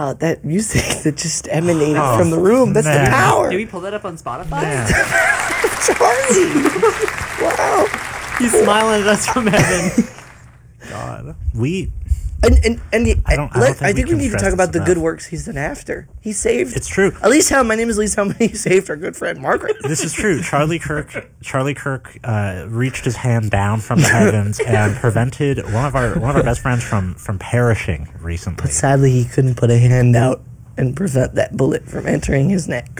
that music that just emanated from the room. That's the power. Can we pull that up on Spotify? Charlie. Wow. He's smiling at us from heaven. God. I think we need to talk about the good works he's done after. He saved. It's true. Elise Helm. My name is Elise Helm. He saved our good friend Margaret. This is true. Charlie Kirk reached his hand down from the heavens and prevented one of our best friends from perishing recently. But sadly, he couldn't put a hand out and prevent that bullet from entering his neck.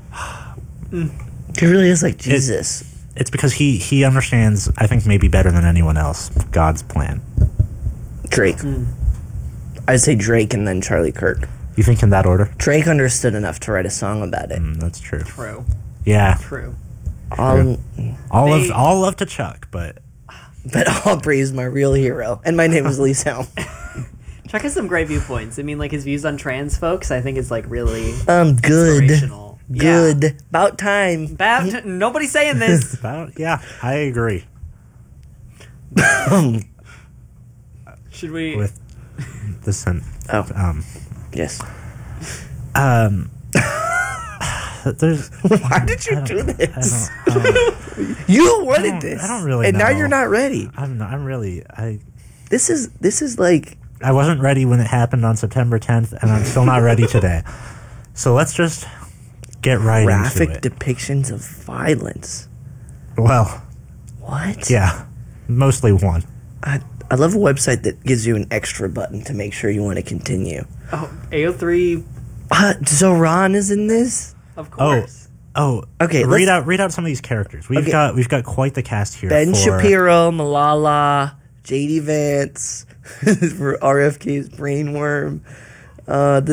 He really is like Jesus. It's because he understands, I think, maybe better than anyone else, God's plan. Drake. I'd say Drake and then Charlie Kirk. You think in that order? Drake understood enough to write a song about it. That's true. True. Yeah. True. All love to Chuck, but all praise my real hero. And my name is Elise Helm. Chuck has some great viewpoints. I mean, like his views on trans folks, I think is like really good. inspirational. Good. Yeah. About time. Nobody's saying this. yeah, I agree. Should we? With the yes. There's. Why did you do this? You wanted this. I don't really. And know. now you're not ready. I'm really. This is like. I wasn't ready when it happened on September 10th, and I'm still not ready today. So let's just get right graphic into it. depictions of violence. Well. What? Yeah, mostly one. I love a website that gives you an extra button to make sure you want to continue. Oh, AO3. Zoran is in this? Of course. Oh. Okay. Read out some of these characters. We've got quite the cast here. Ben Shapiro, Malala, JD Vance, for RFK's Brainworm.